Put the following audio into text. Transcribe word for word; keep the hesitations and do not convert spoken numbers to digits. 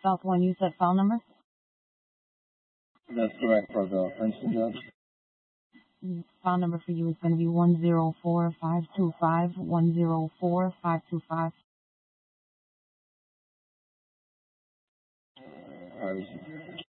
South One, you said file number? That's correct for the Princeton judge. Mm, File number for you is going to be one zero four five two five, one zero four five two five. Uh,